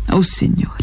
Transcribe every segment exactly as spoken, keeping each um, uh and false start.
oh Signore.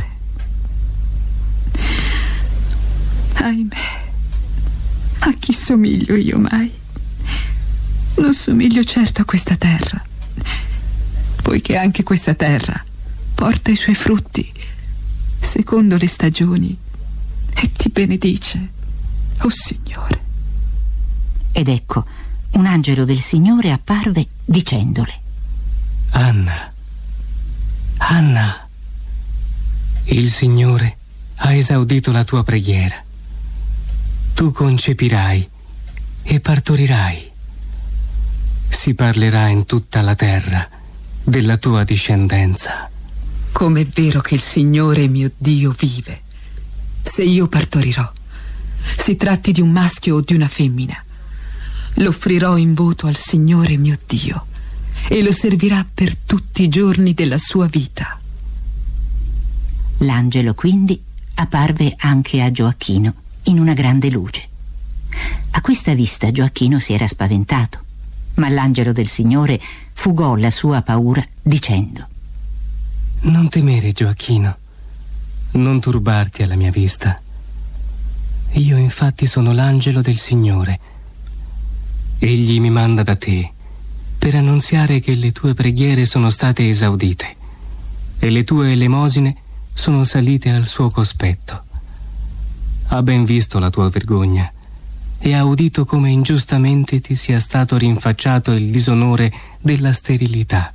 Ahimè, a chi somiglio io mai? Non somiglio certo a questa terra, poiché anche questa terra porta i suoi frutti secondo le stagioni e ti benedice, oh Signore. Ed ecco, un angelo del Signore apparve dicendole: Anna, Anna, il Signore ha esaudito la tua preghiera. Tu concepirai e partorirai. Si parlerà in tutta la terra della tua discendenza. Com'è vero che il Signore mio Dio vive, se io partorirò, si tratti di un maschio o di una femmina, l'offrirò in voto al Signore mio Dio e lo servirà per tutti i giorni della sua vita. L'angelo quindi apparve anche a Gioacchino in una grande luce. A questa vista Gioacchino si era spaventato, ma l'angelo del Signore fugò la sua paura dicendo: Non temere, Gioacchino, non turbarti alla mia vista. Io infatti sono l'angelo del Signore. Egli mi manda da te per annunziare che le tue preghiere sono state esaudite e le tue elemosine sono salite al suo cospetto. Ha ben visto la tua vergogna e ha udito come ingiustamente ti sia stato rinfacciato il disonore della sterilità.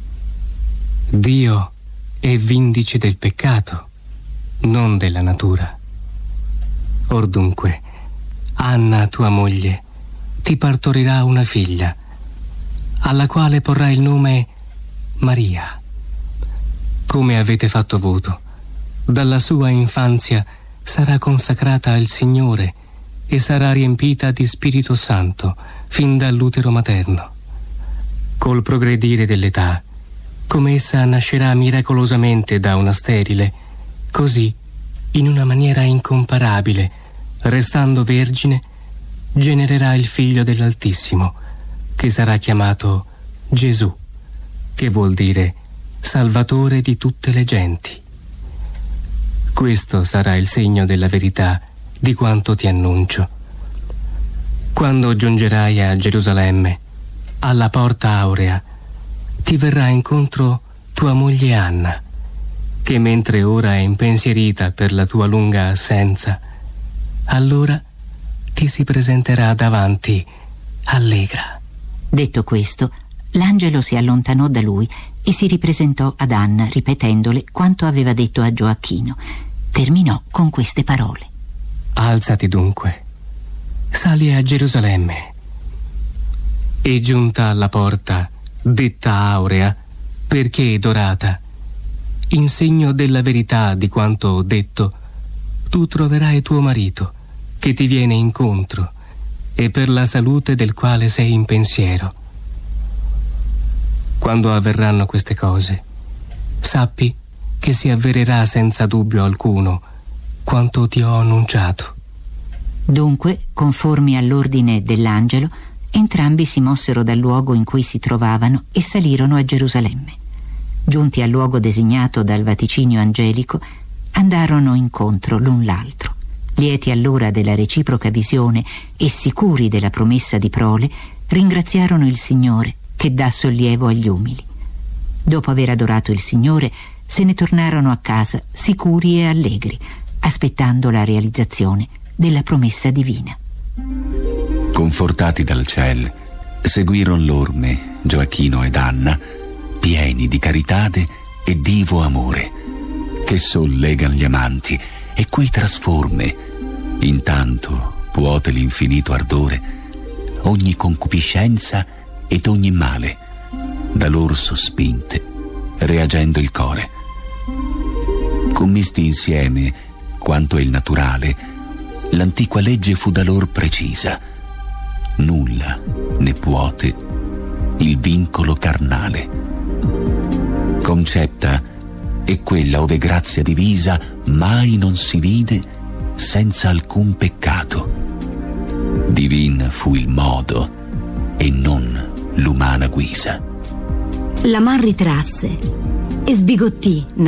Dio è vindice del peccato, non della natura. Or dunque, Anna, tua moglie, ti partorirà una figlia, alla quale porrà il nome Maria. Come avete fatto voto, dalla sua infanzia sarà consacrata al Signore e sarà riempita di Spirito Santo fin dall'utero materno. Col progredire dell'età, come essa nascerà miracolosamente da una sterile, così, in una maniera incomparabile, restando vergine, genererà il figlio dell'Altissimo, che sarà chiamato Gesù, che vuol dire Salvatore di tutte le genti. Questo sarà il segno della verità di quanto ti annuncio. Quando giungerai a Gerusalemme, alla porta aurea, ti verrà incontro tua moglie Anna, che mentre ora è impensierita per la tua lunga assenza, allora ti si presenterà davanti allegra. Detto questo, l'angelo si allontanò da lui e si ripresentò ad Anna, ripetendole quanto aveva detto a Gioacchino. Terminò con queste parole: Alzati dunque, sali a Gerusalemme e, giunta alla porta detta aurea, perché è dorata, in segno della verità di quanto ho detto, tu troverai tuo marito, che ti viene incontro e per la salute del quale sei in pensiero. Quando avverranno queste cose, sappi che si avvererà senza dubbio alcuno quanto ti ho annunciato. Dunque, conformi all'ordine dell'angelo, entrambi si mossero dal luogo in cui si trovavano e salirono a Gerusalemme. Giunti al luogo designato dal vaticinio angelico, andarono incontro l'un l'altro. Lieti allora della reciproca visione e sicuri della promessa di prole, ringraziarono il Signore che dà sollievo agli umili. Dopo aver adorato il Signore, se ne tornarono a casa sicuri e allegri, aspettando la realizzazione della promessa divina. Confortati dal ciel, seguiron l'orme Gioacchino ed Anna, pieni di caritade e divo amore, che sol legan gli amanti e cui trasforme, intanto puote l'infinito ardore, ogni concupiscenza ed ogni male, da lor sospinte, reagendo il core. Commisti insieme, quanto è il naturale, l'antiqua legge fu da lor precisa. Nulla ne puote il vincolo carnale. Concepta è quella ove grazia divisa mai non si vide senza alcun peccato. Divin fu il modo e non l'umana guisa. La man ritrasse e sbigottì